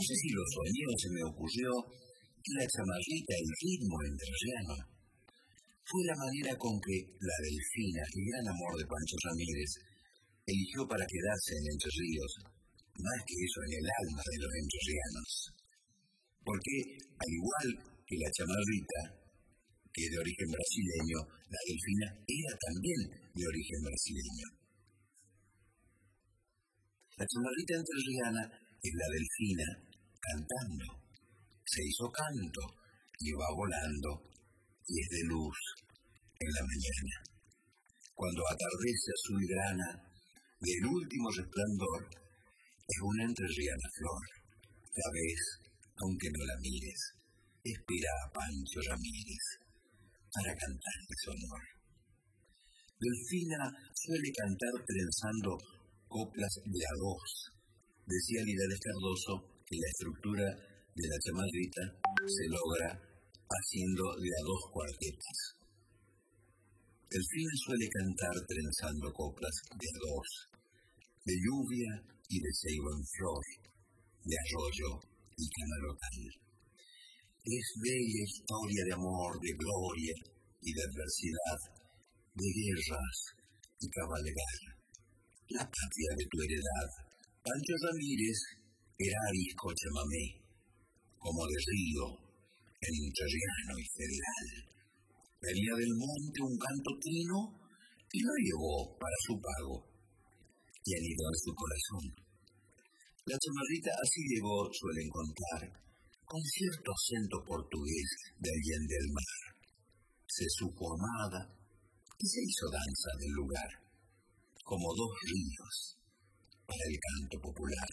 sé si lo soñé o se me ocurrió que la chamarrita, el ritmo entrerriano, fue la manera con que la Delfina, el gran amor de Pancho Ramírez, eligió para quedarse en Entre Ríos, más que eso en el alma de los entrerrianos. Porque, al igual que la chamarrita, que es de origen brasileño, la Delfina era también de origen brasileño. La chamarrita entrerriana es la Delfina cantando. Se hizo canto y va volando y es de luz en la mañana. Cuando atardece azulgrana del último resplandor, es una entrerriana flor. La ves, aunque no la mires, espera a Pancho Ramírez para cantarle su honor. Delfina suele cantar trenzando coplas de a dos. Decía Linares Cardoso que la estructura de la chamarrita se logra haciendo de a dos cuartetas. Delfina suele cantar trenzando coplas de a dos, de lluvia y de ceibo en flor, de arroyo y camarotal. Es bella historia de amor, de gloria y de adversidad, de guerras y cabalgar. La patria de tu heredad. Pancho Ramírez era arisco chamamé, como de río, entrerriano y federal. Venía del monte un canto trino y lo llevó para su pago, y anidó en su corazón. La chamarrita así llegó, suelen contar, con cierto acento portugués de allende del mar. Se supo amada y se hizo danza del lugar, como dos ríos para el canto popular.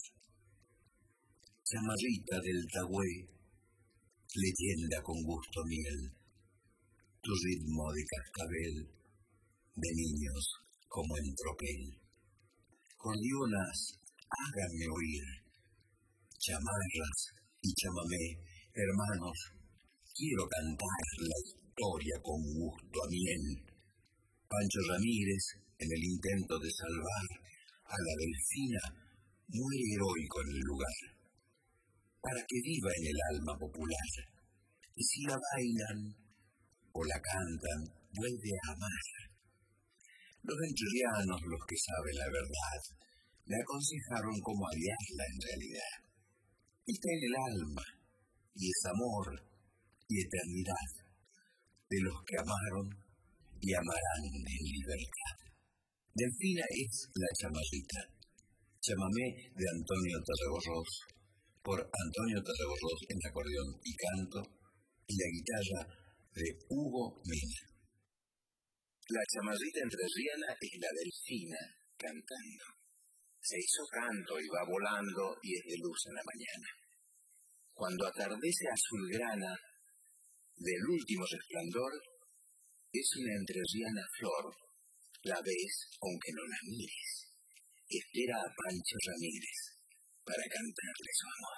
Chamarrita del Tagüé, leyenda con gusto miel, tu ritmo de cascabel, de niños como en tropel. Cordionas, háganme oír, chamarras y chamamé, hermanos, quiero cantar la historia con gusto a miel. Pancho Ramírez, en el intento de salvar a la Delfina, muere heroico en el lugar, para que viva en el alma popular. Y si la bailan o la cantan, vuelve a amar. Los entrerrianos, los que saben la verdad, le aconsejaron cómo hallarla en realidad. Está en el alma, y es amor y eternidad, de los que amaron y amarán en libertad. Delfina es la chamarrita, chamamé de Antonio Tarragorros, por Antonio Tarragorros en acordeón y canto, y la guitarra de Hugo Mena. La chamarrita entrerriana es la Delfina cantando. Se hizo canto y va volando y es de luz en la mañana. Cuando atardece azulgrana del último resplandor, es una entrerriana flor. La ves aunque no la mires. Espera a Pancho Ramírez para cantarle su amor.